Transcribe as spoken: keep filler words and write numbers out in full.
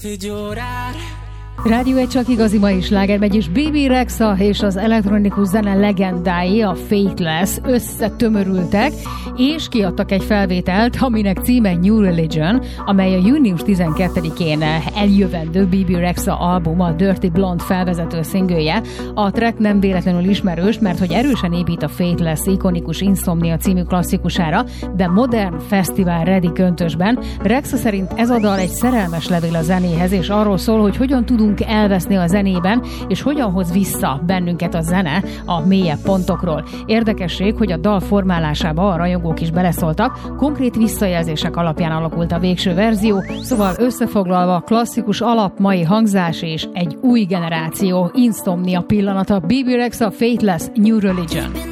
Rádió egy csak igazi mai sláger megy, és Bebe Rexha és az elektronikus zene legendái, a Faithless összetömörültek, és kiadtak egy felvételt, aminek címe New Religion, amely a június tizenkettedikén eljövendő Bebe Rexha album, a Dirty Blonde felvezető szingője. A track nem véletlenül ismerős, mert hogy erősen épít a Faithless ikonikus Insomnia című klasszikusára, de modern, fesztivál ready köntösben. Rexha szerint ez a dal egy szerelmes levél a zenéhez, és arról szól, hogy hogyan tudunk elveszni a zenében, és hogyan hoz vissza bennünket a zene a mélyebb pontokról. Érdekesség, hogy a dal formálásába a rajongók is beleszóltak, konkrét visszajelzések alapján alakult a végső verzió, szóval összefoglalva klasszikus alap, mai hangzás és egy új generáció Insomnia pillanata. Bebe Rexha, Faithless, New Religion.